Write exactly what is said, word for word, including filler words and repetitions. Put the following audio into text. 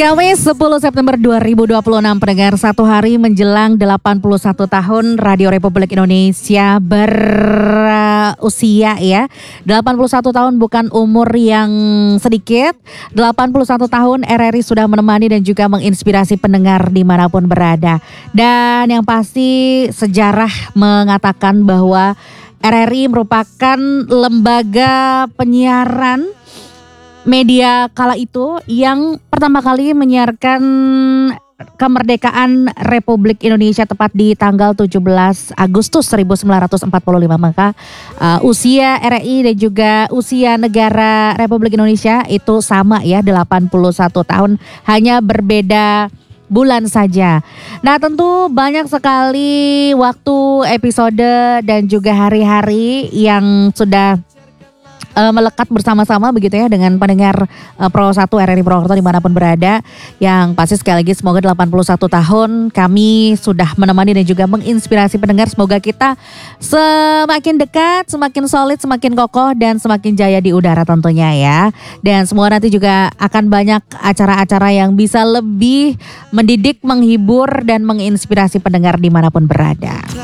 Kamis sepuluh September dua ribu dua puluh enam, pendengar, satu hari menjelang delapan puluh satu tahun Radio Republik Indonesia berusia ya. delapan puluh satu tahun bukan umur yang sedikit. delapan puluh satu tahun R R I sudah menemani dan juga menginspirasi pendengar dimanapun berada. Dan yang pasti sejarah mengatakan bahwa R R I merupakan lembaga penyiaran media kala itu yang pertama kali menyiarkan kemerdekaan Republik Indonesia tepat di tanggal tujuh belas Agustus seribu sembilan ratus empat puluh lima. Maka uh, usia R R I dan juga usia negara Republik Indonesia itu sama ya, delapan puluh satu tahun, hanya berbeda bulan saja. Nah, tentu banyak sekali waktu, episode dan juga hari-hari yang sudah Uh, melekat bersama-sama begitu ya dengan pendengar uh, Pro satu R R I Purwokerto dimanapun berada. Yang pasti sekali lagi semoga delapan puluh satu tahun kami sudah menemani dan juga menginspirasi pendengar. Semoga kita semakin dekat, semakin solid, semakin kokoh dan semakin jaya di udara tentunya ya. Dan semua nanti juga akan banyak acara-acara yang bisa lebih mendidik, menghibur dan menginspirasi pendengar dimanapun berada.